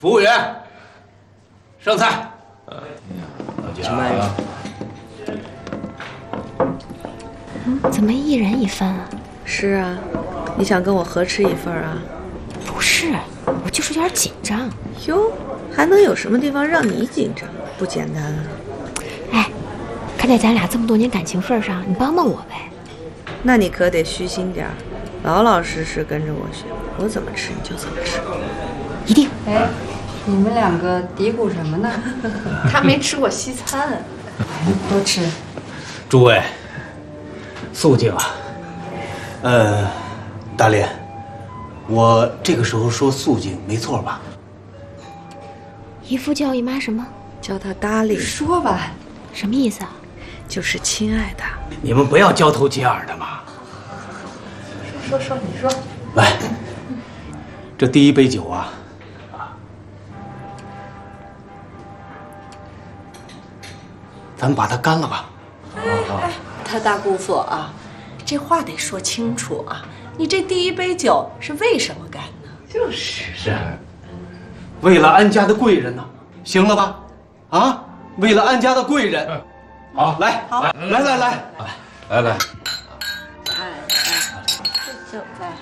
服务员，上菜。老姜啊， 怎么一人一份啊？ 是啊，你想跟我合吃一份啊？ 不是，我就是有点紧张。 哟，还能有什么地方让你紧张？不简单啊！ 哎，看在咱俩这么多年感情份上，你帮帮我呗。 那你可得虚心点儿，老老实实跟着我学，我怎么吃你就怎么吃。 一定。 哎，你们两个嘀咕什么呢？ 他没吃过西餐。 多吃。 诸位，肃静啊。大莲，我这个时候说肃静没错吧？ 姨父叫姨妈什么？ 叫他搭理。 说吧， 什么意思啊？ 就是亲爱的。 你们不要交头接耳的嘛。 说，你说。 来，这第一杯酒啊，咱们把它干了吧。 他大姑父啊，这话得说清楚啊！你这第一杯酒是为什么干呢？ 是，为了安家的贵人呢，行了吧？啊，为了安家的贵人。好，来，来。 这酒来。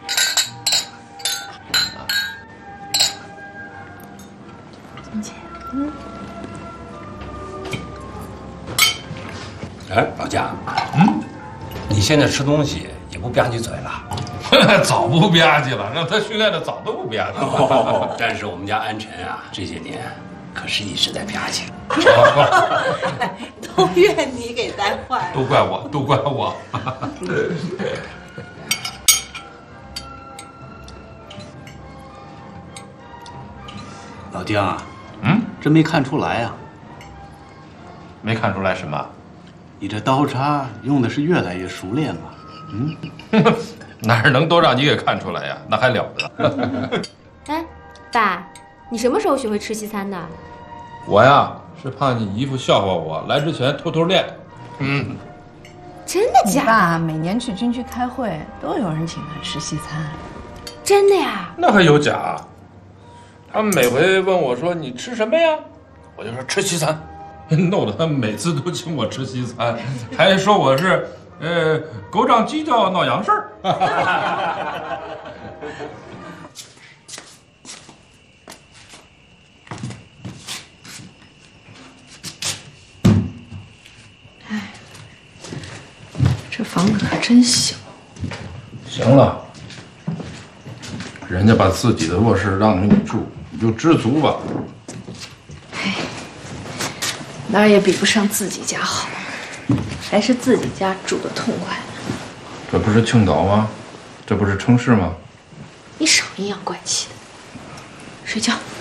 金姐， 哎，老姜，你现在吃东西也不吧唧嘴了？ 早不吧唧了，让他训练的早都不吧唧了。 但是我们家安晨啊，这些年可是一直在吧唧。 都怨你给带坏了。 都怪我。 老姜啊，真没看出来啊。 没看出来什么？ 你这刀叉用的是越来越熟练了。 哪能都让你给看出来呀？那还了得？ 哎，爸，你什么时候学会吃西餐的？ 我呀，是怕你姨父笑话我，来之前偷偷练。 真的假的？ 爸每年去军区开会，都有人请他吃西餐。 真的呀？ 那还有假？他们每回问我说你吃什么呀，我就说吃西餐，弄得他每次都请我吃西餐，还说我是狗长鸡叫闹洋事儿。 这房子可真小。 行了，人家把自己的卧室让给你住，你就知足吧。 哪儿也比不上自己家好，还是自己家住的痛快。 这不是青岛吗？这不是城市吗？ 你少阴阳怪气的，睡觉。